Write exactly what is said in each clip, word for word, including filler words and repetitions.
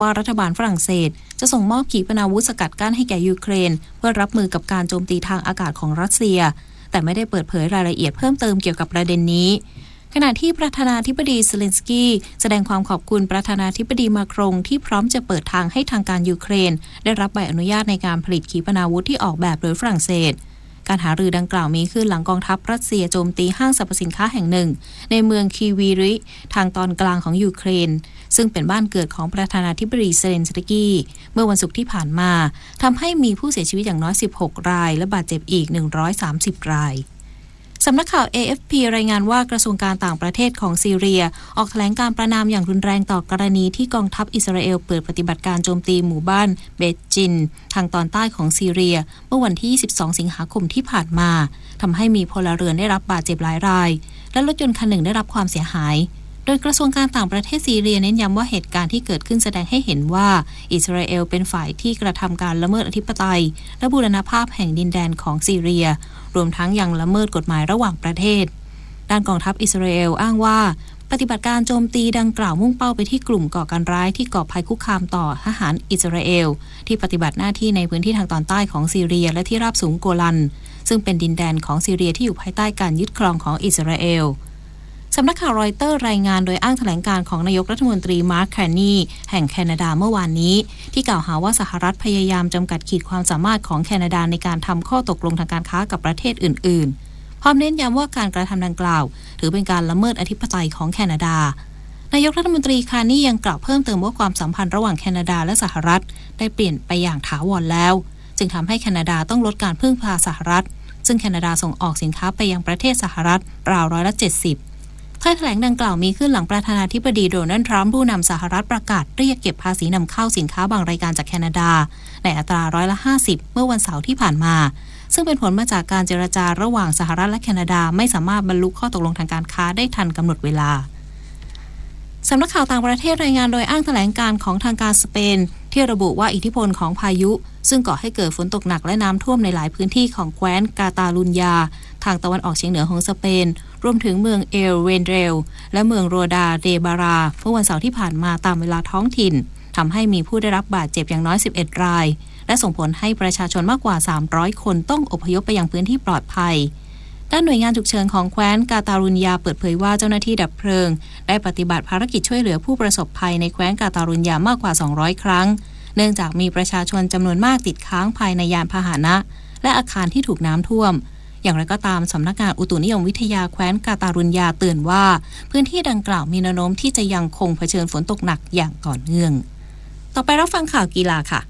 ว่ารัฐบาลฝรั่งเศสจะส่งมอบขีปนาวุธสกัดกั้นให้แก่ยูเครนเพื่อรับมือกับการโจมตีทางอากาศของรัสเซียแต่ไม่ได้เปิดเผยรายละเอียดเพิ่มเติมเกี่ยวกับประเด็นนี้ขณะที่ประธานาธิบดีเซเลนสกี้แสดงความขอบคุณประธานาธิบดีมาครงที่พร้อมจะเปิดทางให้ทางการยูเครนได้รับใบอนุญาตในการผลิตขีปนาวุธที่ออกแบบโดยฝรั่งเศสการหารือดังกล่าวมีขึ้นหลังกองทัพรัสเซียโจมตีห้างสรรพสินค้าแห่งหนึ่งในเมืองคีวีริทางตอนกลางของยูเครนซึ่งเป็นบ้านเกิดของประธานาธิบดีเซเลนสกี้เมื่อวันศุกร์ที่ผ่านมาทำให้มีผู้เสียชีวิตอย่างน้อยสิบหกรายและบาดเจ็บอีกหนึ่งร้อยสามสิบรายสำนักข่าว เอ เอฟ พี รายงานว่ากระทรวงการต่างประเทศของซีเรียออกแถลงการประณามอย่างรุนแรงต่อกรณีที่กองทัพอิสราเอลเปิดปฏิบัติการโจมตีหมู่บ้านเบตจินทางตอนใต้ของซีเรียเมื่อวันที่ยี่สิบสองสิงหาคมที่ผ่านมาทำให้มีพลเรือนได้รับบาดเจ็บหลายรายและรถยนต์คันหนึ่งได้รับความเสียหายโดยกระทรวงการต่างประเทศซีเรียเน้นย้ำว่าเหตุการณ์ที่เกิดขึ้นแสดงให้เห็นว่าอิสราเอลเป็นฝ่ายที่กระทำการละเมิดอธิปไตยและบูรณภาพแห่งดินแดนของซีเรียรวมทั้งยังละเมิดกฎหมายระหว่างประเทศด้านกองทัพอิสราเอลอ้างว่าปฏิบัติการโจมตีดังกล่าวมุ่งเป้าไปที่กลุ่มก่อการร้ายที่ก่อภัยคุกคามต่อทหารอิสราเอลที่ปฏิบัติหน้าที่ในพื้นที่ทางตอนใต้ของซีเรียและที่ราบสูงโกลันซึ่งเป็นดินแดนของซีเรียที่อยู่ภายใต้การยึดครองของอิสราเอลสำนักข่าวรอยเตอร์รายงานโดยอ้างแถลงการของนายกรัฐมนตรีมาร์คแคนนีแห่งแคนาดาเมื่อวานนี้ที่กล่าวหาว่าสหรัฐพยายามจำกัดขีดความสามารถของแคนาดาในการทำข้อตกลงทางการค้ากับประเทศอื่นๆพร้อมเน้นย้ำว่าการกระทำดังกล่าวถือเป็นการละเมิดอธิปไตยของแคนาดานายกรัฐมนตรีคาร์นี่ยังกล่าวเพิ่มเติมว่าความสัมพันธ์ระหว่างแคนาดาและสหรัฐได้เปลี่ยนไปอย่างถาวรแล้วจึงทำให้แคนาดาต้องลดการพึ่งพาสหรัฐซึ่งแคนาดาส่งออกสินค้าไปยังประเทศสหรัฐราวร้อยละเจ็ดสิบถ้อยแถลงดังกล่าวมีขึ้นหลังประธานาธิบดีโดนัลด์ทรัมป์ผู้นำสหรัฐประกาศเรียกเก็บภาษีนำเข้าสินค้าบางรายการจากแคนาดาในอัตราร้อยละห้าสิบเมื่อวันเสาร์ที่ผ่านมาซึ่งเป็นผลมาจากการเจรจาระหว่างสหรัฐและแคนาดาไม่สามารถบรรลุข้อตกลงทางการค้าได้ทันกำหนดเวลาสำนักข่าวต่างประเทศรายงานโดยอ้างแถลงการของทางการสเปนที่ระบุว่าอิทธิพลของพายุซึ่งก่อให้เกิดฝนตกหนักและน้ำท่วมในหลายพื้นที่ของแคว้นกาตาลุญญาทางตะวันออกเฉียงเหนือของสเปนรวมถึงเมืองเอลเวนเรลและเมืองโรดาเดบาราเมื่อวันเสาร์ที่ผ่านมาตามเวลาท้องถิ่นทำให้มีผู้ได้รับบาดเจ็บอย่างน้อยสิบเอ็ดรายและส่งผลให้ประชาชนมากกว่าสามร้อยคนต้องอพยพไปยังพื้นที่ปลอดภัยด้านหน่วยงานฉุกเฉินของแคว้นกาตาลุญญาเปิดเผยว่าเจ้าหน้าที่ดับเพลิงได้ปฏิบัติภารกิจช่วยเหลือผู้ประสบภัยในแคว้นกาตาลุญญามากกว่าสองร้อยครั้งเนื่องจากมีประชาชนจำนวนมากติดค้างภายในยานพาหนะและอาคารที่ถูกน้ำท่วมอย่างไรก็ตามสำนักงานอุตุนิยมวิทยาแคว้นกาตาลุญญาเตือนว่าพื้นที่ดังกล่าวมีแนวโน้มที่จะยังคงเผชิญฝนตกหนักอย่างต่อเนื่องต่อไปรับฟังข่าวกีฬาค่ะ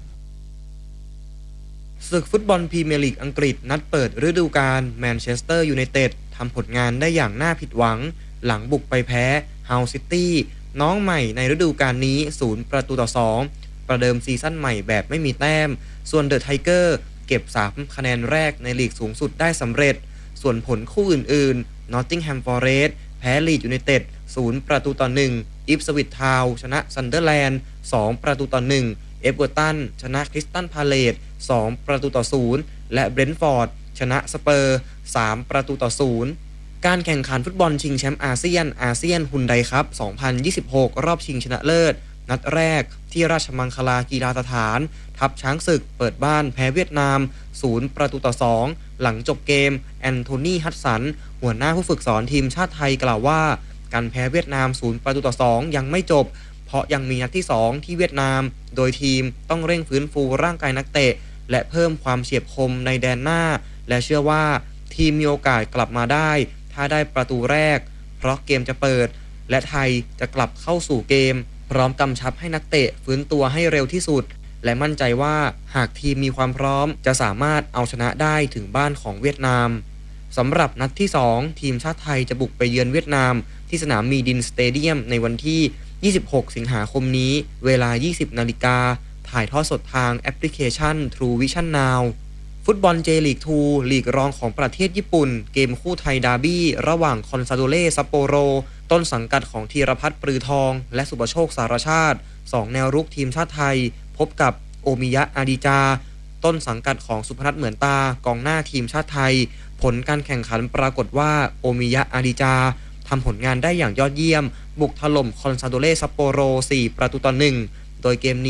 ศึกฟุตบอลพรีเมียร์ลีกอังกฤษนัดเปิดฤดูกาลแมนเชสเตอร์ยูไนเต็ดทำผลงานได้อย่างน่าผิดหวังหลังบุกไปแพ้เฮาซิตี้น้องใหม่ในฤดูกาลนี้ศูนย์ประตูต่อสองประเดิมซีซั่นใหม่แบบไม่มีแต้มส่วนเดอะไทเกอร์เก็บสามคะแนนแรกในลีกสูงสุดได้สำเร็จส่วนผลคู่อื่นๆนอตติงแฮมฟอเรสต์แพ้ลีดยูไนเต็ดศูนย์ประตูต่อหนึ่งอิปสวิชทาวน์ชนะซันเดอร์แลนด์สองประตูต่อหนึ่งเอเวอร์ตันชนะคริสตัลพาเลซสองประตูต่อศูนย์และเบรนท์ฟอร์ดชนะสเปอร์สามประตูต่อศูนย์การแข่งขันฟุตบอลชิงแชมป์อาเซียนอาเซียนฮุนไดคัพสองพันยี่สิบหกรอบชิงชนะเลิศนัดแรกที่ราชมังคลากีฬาสถานทัพช้างศึกเปิดบ้านแพ้เวียดนามศูนย์ประตูต่อสองหลังจบเกมแอนโทนีฮัดสันหัวหน้าผู้ฝึกสอนทีมชาติไทยกล่าวว่าการแพ้เวียดนามศูนย์ประตูต่อสองยังไม่จบเพราะยังมีนัดที่สองที่เวียดนามโดยทีมต้องเร่งฟื้นฟูร่างกายนักเตะและเพิ่มความเฉียบคมในแดนหน้าและเชื่อว่าทีมมีโอกาสกลับมาได้ถ้าได้ประตูแรกเพราะเกมจะเปิดและไทยจะกลับเข้าสู่เกมพร้อมกำชับให้นักเตะฟื้นตัวให้เร็วที่สุดและมั่นใจว่าหากทีมมีความพร้อมจะสามารถเอาชนะได้ถึงบ้านของเวียดนามสำหรับนัดที่สองทีมชาติไทยจะบุกไปเยือนเวียดนามที่สนามมีดินสเตเดียมในวันที่ยี่สิบหกสิงหาคมนี้เวลา ยี่สิบนาฬิกาถ่ายทอดสดทางแอปพลิเคชัน True Vision Now ฟุตบอลเจลีกทูลีกรองของประเทศญี่ปุ่นเกมคู่ไทยดาร์บี้ระหว่างคอนซาโดเล่ซัปโปโรต้นสังกัดของธีรพัฒน์ปรือทองและสุภโชคสารชาติสองแนวรุกทีมชาติไทยพบกับโอมิยะอาดิจาต้นสังกัดของสุพนัทเหมือนตากองหน้าทีมชาติไทยผลการแข่งขันปรากฏว่าโอมิยะอาดิจาทำผลงานได้อย่างยอดเยี่ยมบุกถล่มคอนซาโดเล่ซัปโปโรสี่ประตูต่อหนึ่งโดยเกม